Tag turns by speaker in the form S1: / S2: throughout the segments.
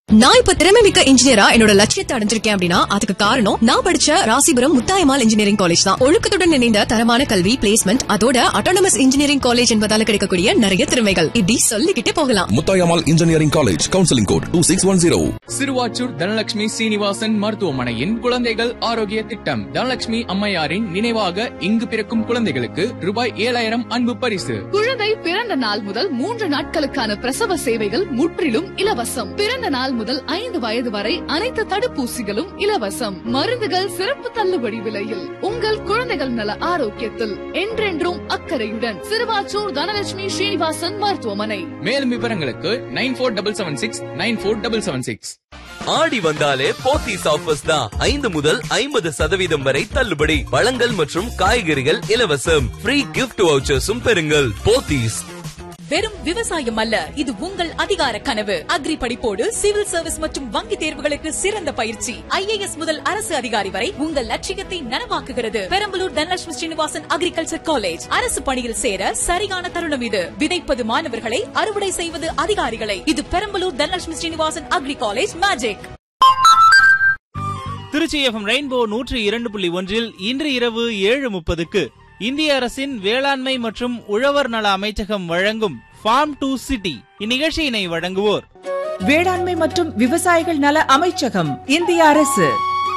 S1: நான் இப்ப திறமைமிக்க இன்ஜினியரா என்னோட லட்சியத்தை அடைஞ்சிருக்கேன் அப்படின்னா அதுக்கு காரணம் நான் படிச்ச ராசிபுரம் முத்தாயம்மாள் இன்ஜினியரிங் காலேஜ் தான். ஒழுக்கத்துடன் இணைந்த தரமான கல்வி, பிளேஸ்மெண்ட், அதோட அட்டானமஸ் இன்ஜினியரிங் காலேஜ் என்பதால கிடைக்கக்கூடிய நிறைய திறமைகள் இப்படி சொல்லிக்கிட்டே போகலாம்.
S2: Muthayammal engineering college, counselling code 2610.
S3: Siruvachur Dhanalakshmi Srinivasan மருத்துவமனையின் குழந்தைகள் ஆரோக்கிய திட்டம். தனலட்சுமி அம்மையாரின் நினைவாக இங்கு பிறக்கும் குழந்தைகளுக்கு ரூபாய் 7,000 அன்பு பரிசு.
S4: குழந்தை பிறந்த நாள் முதல் 3 நாட்களுக்கான பிரசவ சேவைகள் முற்றிலும் இலவசம். பிறந்த நாள் முதல் 5 வயது வரை அனைத்து தடுப்பூசிகளும் இலவசம். மருந்துகள் சிறப்பு தள்ளுபடி விலையில். உங்கள் குழந்தைகள் நல ஆரோக்கியத்தில் என்றென்றும் அக்கறையுடன் சிறுவாச்சூர் தனலட்சுமி ஸ்ரீனிவாசன் மருத்துவமனை.
S3: மேலும் விவரங்களுக்கு 9477694776.
S5: ஆடி வந்தாலே போத்தீஸ் ஆஃபர்ஸ் தான். 5 முதல் 50% வரை தள்ளுபடி. பழங்கள் மற்றும் காய்கறிகள் இலவசம். ஃப்ரீ கிஃப்ட் வவுச்சர்ஸும் பெறுங்கள். போத்தீஸ்.
S6: வெறும் விவசாயம் அல்ல, இது உங்கள் அதிகார கனவு. அக்ரி படிப்போடு சிவில் சர்வீஸ் மற்றும் வங்கி தேர்வுகளுக்கு சிறந்த பயிற்சி. IAS முதல் அரசு அதிகாரி வரை உங்கள் லட்சியத்தை நனவாக்குகிறது. Perambalur Dhanalakshmi Srinivasan agriculture college. அரசு பணியில் சேர சரியான தருணம் இது. விதைப்பது மாணவர்களை, அறுவடை செய்வது அதிகாரிகளை. இது Perambalur Dhanalakshmi Srinivasan agri college magic.
S7: Trichy FM rainbow 102.1 இன்று இரவு 7:30க்கு இந்திய அரசின் வேளாண்மை மற்றும் உழவர் நல அமைச்சகம் வழங்கும் ஃபார்ம் டு சிட்டி. இந்நிகழ்ச்சியினை வழங்குவோர்
S8: வேளாண்மை மற்றும் விவசாயிகள் நல அமைச்சகம், இந்திய அரசு.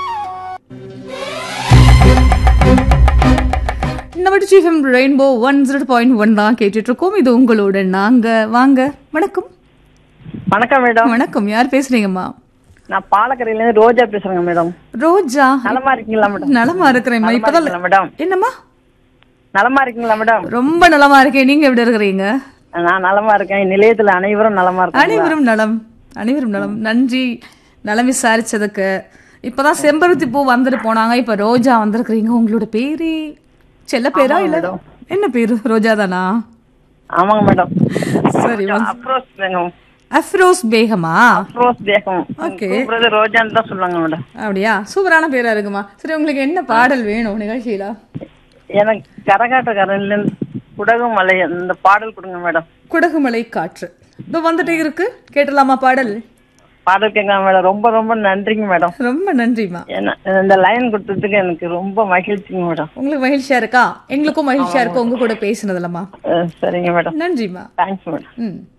S8: நம்ம FM ரெயின்போ 102.1 தான் கேட்டுட்டு இருக்கோம். இது உங்களோட நாங்க. வாங்க. வணக்கம்.
S9: வணக்கம் மேடம்.
S8: வணக்கம். யார் பேசுறீங்கம்மா?
S9: நான் பாலக்கரையில இருந்து ரோஜா பேசுறேங்க மேடம்.
S8: ரோஜா,
S9: நலமா இருக்கீங்களா மேடம்?
S8: நலமா இருக்கிறேன். இப்பதான்
S9: மேடம்.
S8: என்னம்மா?
S9: நலமா இருக்கீங்களா மேடம்?
S8: ரொம்ப நலமா இருக்கேன். நீங்க எப்படி இருக்கிறீங்க?
S9: நான் நலமா இருக்கேன். நிலையத்துல அனைவரும் நலமா இருக்காங்க.
S8: அனைவரும் நலம், அனைவரும் நலம். நன்றி நலம் விசாரிச்சதுக்கு. இப்பதான் செம்பருத்தி பூ வந்துட்டு போனாங்க, இப்ப ரோஜா வந்திருக்கிறீங்க. உங்களோட பேரு செல்ல பேரா இல்ல என்ன பேரு? ரோஜா தானா?
S9: ஆமாங்க மேடம்.
S8: சரி.
S9: அப்ரோஸ் பேகம்.
S8: அஃப்ரோஸ் பேகமா?
S9: அப்ரோஸ் பேகம்.
S8: ஓகே.
S9: ரோஜான்னு தான் சொல்லுவாங்க மேடம்.
S8: அப்படியா? சூப்பரான பேரா இருக்குமா. சரி, உங்களுக்கு என்ன பாடல் வேணும் நிகழ்ச்சியில?
S9: எனக்கு கரகாட்டக்காரன்ல குடகுமலை இந்த பாடல் கொடுங்க மேடம்.
S8: குடகுமலை காற்று இப்போ வந்துட்டே இருக்கு. கேட்டலாமா பாடல்?
S9: பாடல் கேட்கலாம் மேடம். ரொம்ப ரொம்ப நன்றிங்க மேடம்.
S8: ரொம்ப நன்றிமா.
S9: இந்த லைன் கொடுத்ததுக்கு எனக்கு ரொம்ப மகிழ்ச்சிங்க மேடம்.
S8: உங்களுக்கு மகிழ்ச்சியா இருக்கா? எங்களுக்கும் மகிழ்ச்சியா இருக்கு உங்க கூட பேசினதுலமா.
S9: சரிங்க மேடம்.
S8: நன்றிமா.
S9: Thanks madam.